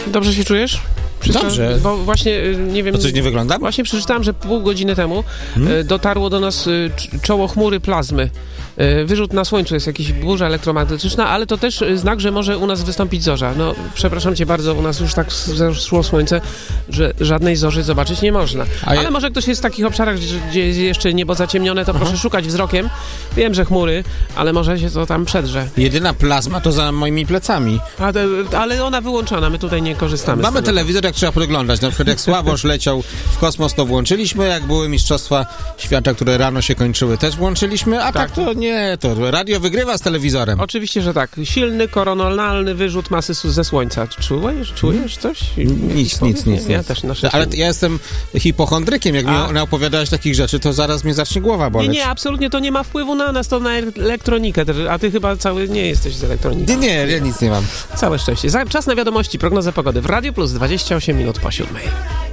Dobrze się czujesz? Dobrze. Bo właśnie, nie wiem... To coś nie wygląda? Właśnie przeczytałem, że pół godziny temu dotarło do nas czoło chmury plazmy. Wyrzut na słońcu, jest jakaś burza elektromagnetyczna, ale to też znak, że może u nas wystąpić zorza. No, przepraszam cię bardzo, u nas już tak zeszło słońce, że żadnej zorzy zobaczyć nie można. Ale może ktoś jest w takich obszarach, gdzie jest jeszcze niebo zaciemnione, to proszę szukać wzrokiem. Wiem, że chmury, ale może się to tam przedrze. Jedyna plazma to za moimi plecami. Ale ona wyłączona, my tutaj nie korzystamy. Mamy telewizor, jak trzeba podglądać. Na przykład jak Sławosz leciał w kosmos, to włączyliśmy. Jak były Mistrzostwa Świata, które rano się kończyły, też włączyliśmy. A tak to nie, to radio wygrywa z telewizorem. Oczywiście, że tak. Silny, koronalny wyrzut masy ze słońca. Czujesz coś? Nic. Ja też na szczęście. Ale ja jestem hipochondrykiem. Jak mi opowiadałeś takich rzeczy, to zaraz mnie zacznie głowa boleć. Nie, absolutnie to nie ma wpływu na nas, to na elektronikę. A ty chyba nie jesteś z elektroniki. Nie, ja nic nie mam. Całe szczęście. Czas na wiadomości, prognozę pogody w Radio Plus 28 minut po 7.